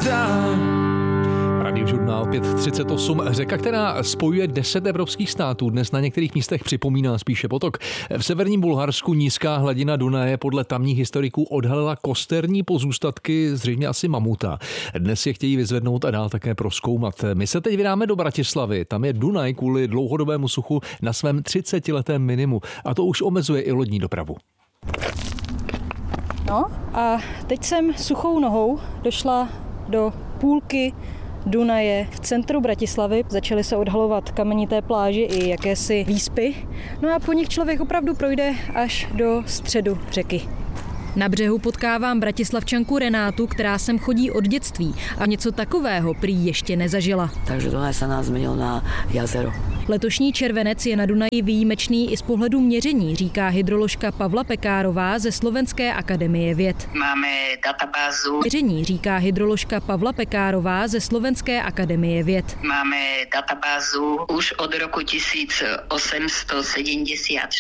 Radiožurnál 538. Řeka, která spojuje 10 evropských států, dnes na některých místech připomíná spíše potok. V severním Bulharsku nízká hladina Dunaje podle tamních historiků odhalila kosterní pozůstatky, zřejmě asi mamuta. Dnes je chtějí vyzvednout a dál také prozkoumat. My se teď vydáme do Bratislavy. Tam je Dunaj kvůli dlouhodobému suchu na svém 30letém minimu. A to už omezuje i lodní dopravu. No a teď jsem suchou nohou došla do půlky Dunaje v centru Bratislavy. Začaly se odhalovat kamenité pláže i jakési výspy. No a po nich člověk opravdu projde až do středu řeky. Na břehu potkávám bratislavčanku Renátu, která sem chodí od dětství a něco takového prý ještě nezažila. Takže Dunaj se nás změnil na jazero. Letošní červenec je na Dunaji výjimečný i z pohledu měření, říká hydroložka Pavla Pekárová ze Slovenské akademie věd. Máme databázu. Měření, říká hydroložka Pavla Pekárová ze Slovenské akademie věd. Máme databázu už od roku 1876.